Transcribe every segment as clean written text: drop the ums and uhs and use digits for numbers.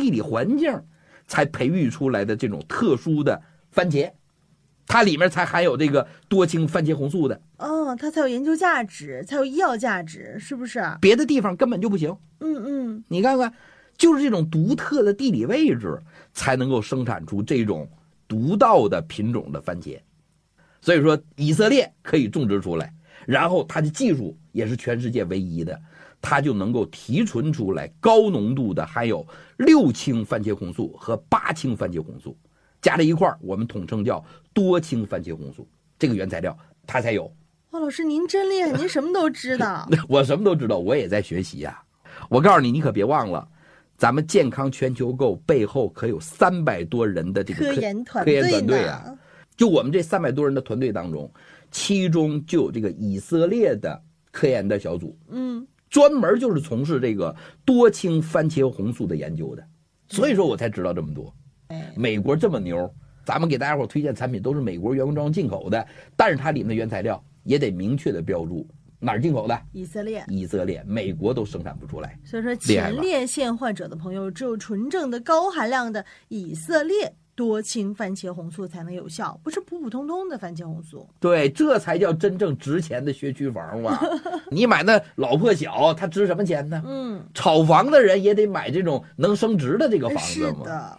地理环境才培育出来的这种特殊的番茄，它里面才含有这个多氢番茄红素的。 它才有研究价值，才有医药价值，是不是？ 别的地方根本就不行。你看看，就是这种独特的地理位置才能够生产出这种独到的品种的番茄。所以说以色列可以种植出来，然后它的技术也是全世界唯一的，它就能够提纯出来高浓度的含有6氢番茄红素和8氢番茄红素，加在一块儿我们统称叫多氢番茄红素，这个原材料它才有。 哇，老师您真厉害，您什么都知道。 我什么都知道，我也在学习呀。我告诉你，你可别忘了，咱们健康全球购背后可有300多人的这个科研团队啊。就我们这300多人的团队当中，其中就有这个以色列的科研的小组，专门就是从事这个多氢番茄红素的研究的。所以说我才知道这么多。美国这么牛，咱们给大家伙推荐产品都是美国原装进口的，但是它里面的原材料也得明确的标注哪儿进口的。 以色列，美国都生产不出来。 所以说前列腺患者的朋友，只有纯正的高含量的以色列多氢番茄红素才能有效，不是普普通通的番茄红素。 对，这才叫真正值钱的学区房嘛。你买那老破小，它值什么钱呢？炒房的人也得买这种能升值的这个房子嘛。 是的。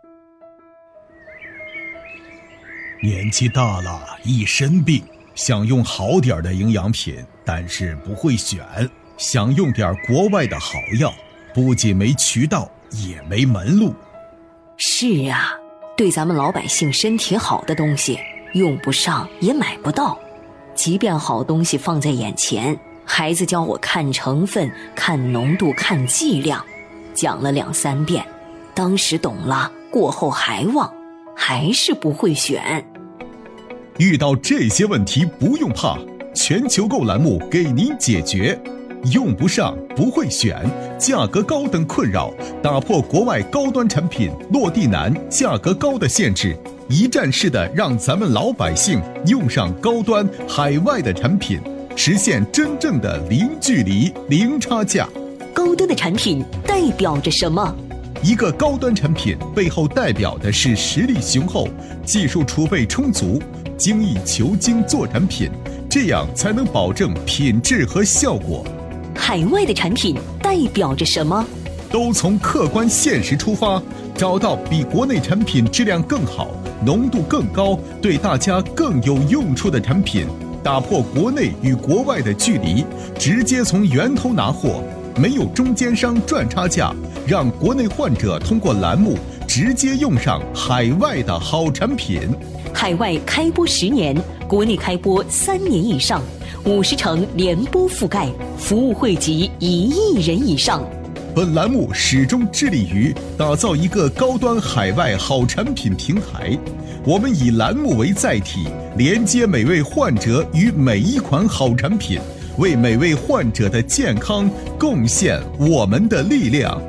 年纪大了，一身病，想用好点的营养品，但是不会选，想用点国外的好药，不仅没渠道，也没门路。 是啊，对咱们老百姓身体好的东西，用不上也买不到。即便好东西放在眼前，孩子教我看成分、看浓度、看剂量，讲了2、3遍，当时懂了，过后还忘，还是不会选。 遇到这些问题不用怕，全球购栏目给您解决。用不上，不会选，价格高等困扰，打破国外高端产品落地难、价格高的限制，一站式的让咱们老百姓用上高端海外的产品，实现真正的零距离、零差价。 高端的产品代表着什么？ 一个高端产品背后代表的是实力雄厚、技术储备充足、精益求精做产品，这样才能保证品质和效果。 海外的产品代表着什么？ 都从客观现实出发，找到比国内产品质量更好、浓度更高、对大家更有用处的产品，打破国内与国外的距离，直接从源头拿货，没有中间商赚差价，让国内患者通过栏目直接用上海外的好产品。 海外开播10年，国内开播3年以上，50城联播覆盖，服务惠及1亿人以上。 本栏目始终致力于打造一个高端海外好产品平台，我们以栏目为载体，连接每位患者与每一款好产品，为每位患者的健康贡献我们的力量。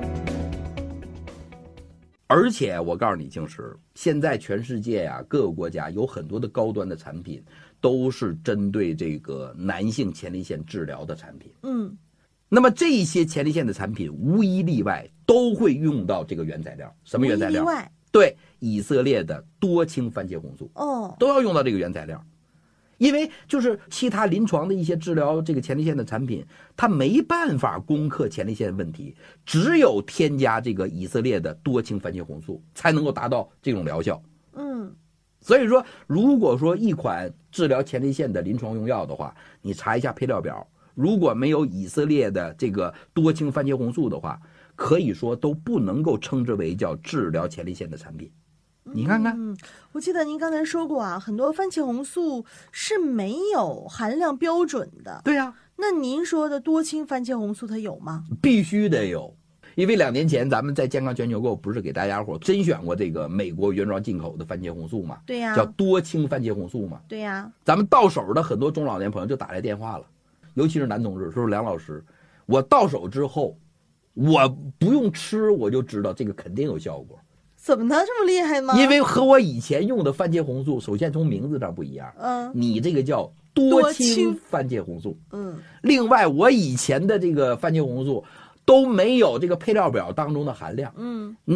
而且我告诉你，静石，现在全世界呀，各个国家有很多的高端的产品，都是针对这个男性前列腺治疗的产品。那么这些前列腺的产品无一例外都会用到这个原材料。什么原材料？对，以色列的多氢番茄红素。都要用到这个原材料。因为就是其他临床的一些治疗这个前列腺的产品，它没办法攻克前列腺问题，只有添加这个以色列的多氢番茄红素才能够达到这种疗效。所以说如果说一款治疗前列腺的临床用药的话，你查一下配料表，如果没有以色列的这个多氢番茄红素的话，可以说都不能够称之为叫治疗前列腺的产品。你看看， 我记得您刚才说过啊，很多番茄红素是没有含量标准的。 对呀， 那您说的多氢番茄红素它有吗？ 必须得有，因为2年前咱们在健康全球购不是给大家伙甄选过这个美国原装进口的番茄红素嘛？ 对呀， 叫多氢番茄红素嘛？ 对呀， 咱们到手的很多中老年朋友就打来电话了，尤其是男同志说，梁老师，我到手之后，我不用吃我就知道这个肯定有效果。 怎么能这么厉害吗？ 因为和我以前用的番茄红素，首先从名字上不一样。你这个叫多氢番茄红素。另外我以前的这个番茄红素都没有这个配料表当中的含量。